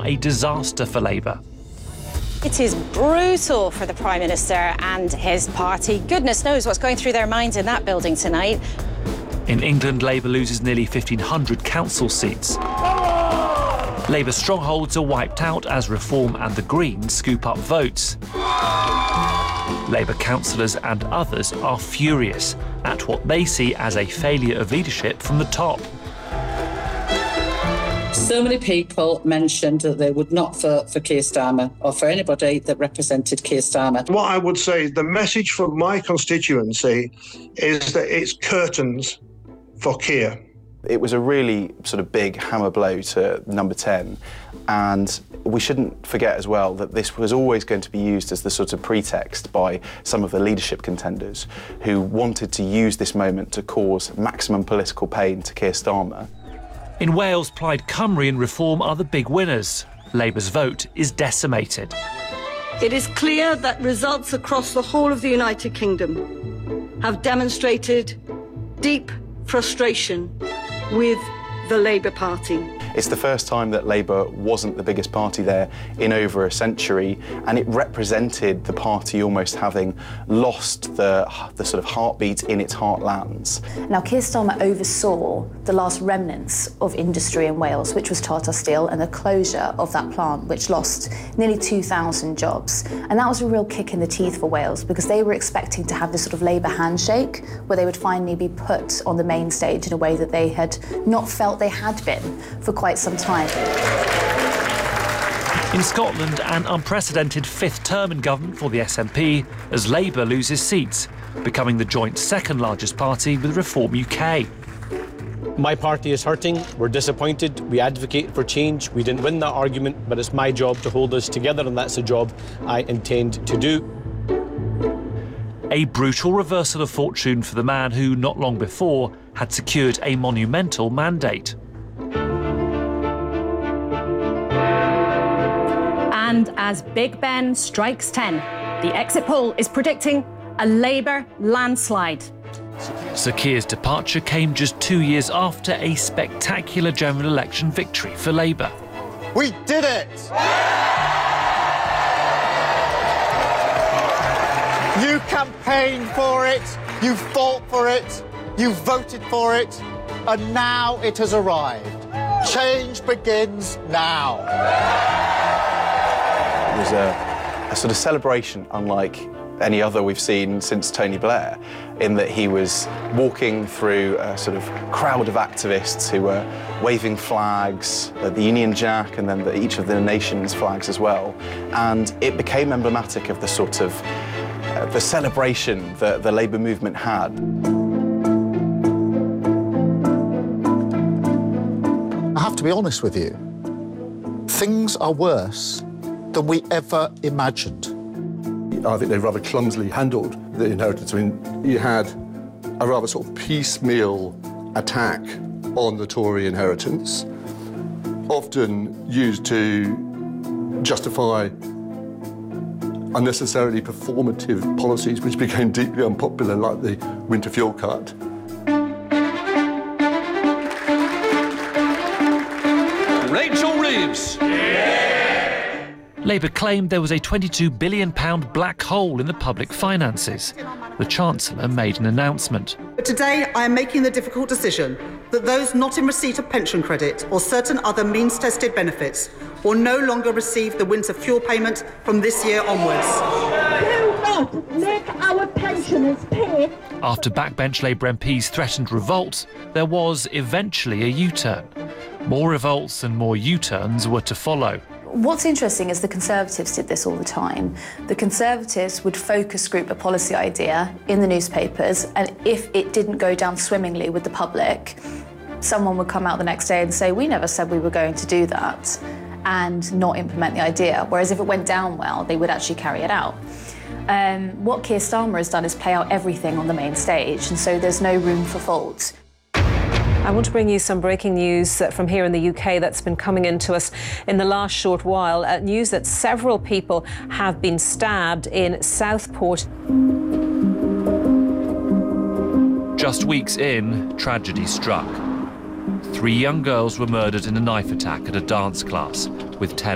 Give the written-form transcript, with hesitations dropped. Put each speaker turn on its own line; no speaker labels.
are a disaster for Labour.
It is brutal for the Prime Minister and his party. Goodness knows what's going through their minds in that building tonight.
In England, Labour loses nearly 1,500 council seats. Labour strongholds are wiped out as Reform and the Greens scoop up votes. Labour councillors and others are furious at what they see as a failure of leadership from the top.
So many people mentioned that they would not vote for Keir Starmer or for anybody that represented Keir Starmer.
What I would say is the message from my constituency is that it's curtains for Keir.
It was a really sort of big hammer blow to number 10, and we shouldn't forget as well that this was always going to be used as the sort of pretext by some of the leadership contenders who wanted to use this moment to cause maximum political pain to Keir Starmer.
In Wales, Plaid Cymru and Reform are the big winners. Labour's vote is decimated.
It is clear that results across the whole of the United Kingdom have demonstrated deep frustration with the Labour Party.
It's the first time that Labour wasn't the biggest party there in over a century, and it represented the party almost having lost the sort of heartbeat in its heartlands.
Now, Keir Starmer oversaw the last remnants of industry in Wales, which was Tata Steel, and the closure of that plant, which lost nearly 2,000 jobs. And that was a real kick in the teeth for Wales, because they were expecting to have this sort of Labour handshake, where they would finally be put on the main stage in a way that they had not felt they had been for quite some time.
In Scotland, an unprecedented fifth term in government for the SNP as Labour loses seats, becoming the joint second largest party with Reform UK.
My party is hurting, we're disappointed, we advocate for change. We didn't win that argument, but it's my job to hold us together, and that's a job I intend to do.
A brutal reversal of fortune for the man who, not long before, had secured a monumental mandate.
And as Big Ben strikes 10, the exit poll is predicting a Labour landslide.
Sir Keir's departure came just 2 years after a spectacular general election victory for Labour.
We did it! You campaigned for it, you fought for it, you voted for it, and now it has arrived. Change begins now.
It was a sort of celebration unlike any other we've seen since Tony Blair, in that he was walking through a sort of crowd of activists who were waving flags, the Union Jack, and then each of the nation's flags as well. And it became emblematic of the sort of the celebration that the Labour movement had.
I have to be honest with you. Things are worse than we ever imagined.
I think they rather clumsily handled the inheritance. I mean, you had a rather sort of piecemeal attack on the Tory inheritance, often used to justify unnecessarily performative policies which became deeply unpopular, like the winter fuel cut.
Rachel Reeves.
Labour claimed there was a £22 billion black hole in the public finances. The Chancellor made an announcement.
But today I am making the difficult decision that those not in receipt of pension credit or certain other means-tested benefits will no longer receive the winter fuel payment from this year onwards.
Do not make our pensioners pay.
After backbench Labour MPs threatened revolt, there was eventually a U-turn. More revolts and more U-turns were to follow.
What's interesting is the Conservatives did this all the time. The Conservatives would focus group a policy idea in the newspapers, and if it didn't go down swimmingly with the public, someone would come out the next day and say, we never said we were going to do that, and not implement the idea. Whereas if it went down well, they would actually carry it out. What Keir Starmer has done is play out everything on the main stage, and so there's no room for fault.
I want to bring you some breaking news from here in the UK that's been coming into us in the last short while. News that several people have been stabbed in Southport.
Just weeks in, tragedy struck. 3 young girls were murdered in a knife attack at a dance class, with 10